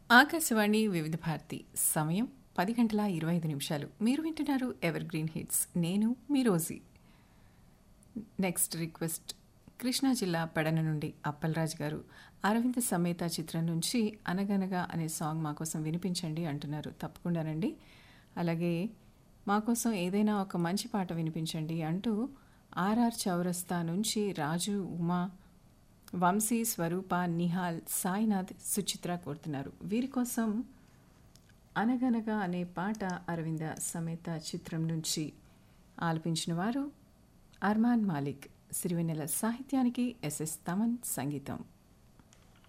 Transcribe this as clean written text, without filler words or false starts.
ఆకాశవాణి వివిధ భారతి సమయం 10 గంటల 25 నిమిషాలు. మీరు వింటున్నారు ఎవర్ గ్రీన్ హిట్స్. నేను మీ రోజీ. నెక్స్ట్ రిక్వెస్ట్ కృష్ణా జిల్లా పెడన నుండి అప్పలరాజు గారు అరవింద సమేత చిత్రం నుంచి అనగనగా అనే సాంగ్ మా కోసం వినిపించండి అంటున్నారు. తప్పకుండానండి. అలాగే మా కోసం ఏదైనా ఒక మంచి పాట వినిపించండి అంటూ ఆర్ఆర్ చౌరస్తా నుంచి రాజు, ఉమా, వంశీ, స్వరూప, నిహాల్, సాయినాథ్, సుచిత్ర కోరుతున్నారు. వీరి కోసం అనగనగా అనే పాట అరవింద సమేత చిత్రం నుంచి ఆలపించిన వారు అర్మాన్ మాలిక్. సిరివెన్నెల సాహిత్యానికి ఎస్ఎస్ తమన్ సంగీతం.